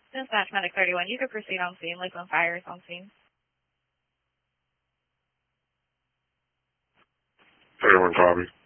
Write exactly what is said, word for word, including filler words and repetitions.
Dispatch Medic thirty-one, you can proceed on scene. Lakeland Fire is on scene. thirty-one, copy.